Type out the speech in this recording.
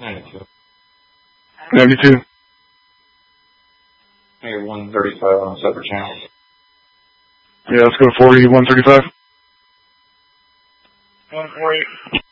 92. 92. Maybe 135 on a separate channel. Yeah, let's go 40, 135. 148.